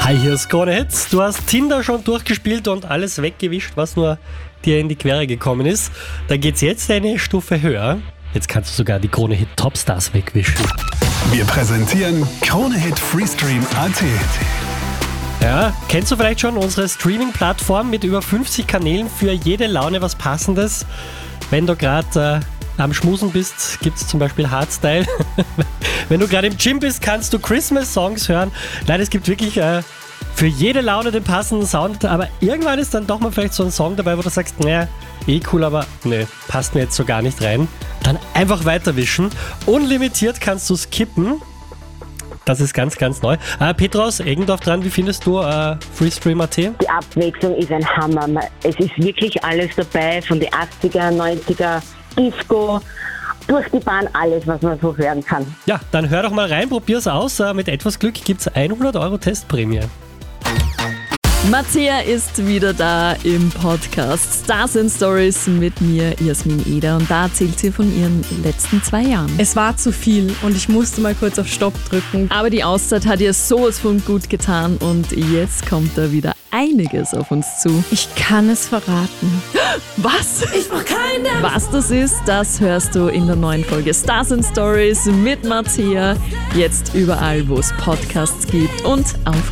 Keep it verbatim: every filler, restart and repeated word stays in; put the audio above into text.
Hi, hier ist Krone Hits. Du hast Tinder schon durchgespielt und alles weggewischt, was nur dir in die Quere gekommen ist. Da geht's jetzt eine Stufe höher. Jetzt kannst du sogar die Krone Hit Topstars wegwischen. Wir präsentieren Krone Hit Freestream Punkt a t. Ja, kennst du vielleicht schon unsere Streaming-Plattform mit über fünfzig Kanälen für jede Laune was Passendes? Wenn du gerade äh, am Schmusen bist, gibt es zum Beispiel Hardstyle. Wenn du gerade im Gym bist, kannst du Christmas-Songs hören. Nein, es gibt wirklich äh, für jede Laune den passenden Sound, aber irgendwann ist dann doch mal vielleicht so ein Song dabei, wo du sagst, naja, eh cool, aber ne, passt mir jetzt so gar nicht rein. Dann einfach weiterwischen. Unlimitiert kannst du skippen. Das ist ganz, ganz neu. Äh, Petros, Eggendorf dran, wie findest du äh, Freestream Punkt a t? Die Abwechslung ist ein Hammer. Es ist wirklich alles dabei, von den achtziger, neunziger, Disco, durch die Bahn, alles, was man so hören kann. Ja, dann hör doch mal rein, probier's aus. Äh, mit etwas Glück gibt's hundert Euro Testprämie. Mattea ist wieder da im Podcast Stars and Stories mit mir, Jasmin Eder, und da erzählt sie von ihren letzten zwei Jahren. Es war zu viel und ich musste mal kurz auf Stopp drücken. Aber die Auszeit hat ihr sowas von gut getan und jetzt kommt da wieder einiges auf uns zu. Ich kann es verraten. Was? Ich brauch keine. Was das ist, das hörst du in der neuen Folge Stars and Stories mit Mattea. Jetzt überall, wo es Podcasts gibt und auf